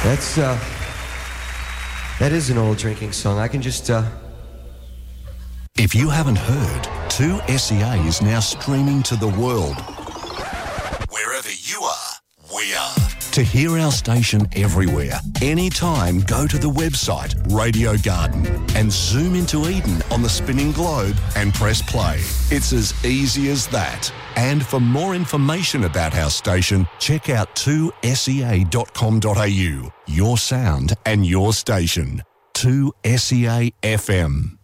That is an old drinking song. I can just, If you haven't heard, 2SEA is now streaming to the world. Wherever you are, we are. To hear our station everywhere, anytime, go to the website Radio Garden and zoom into Eden on the spinning globe and press play. It's as easy as that. And for more information about our station, check out 2sea.com.au. Your sound and your station. 2SEA FM.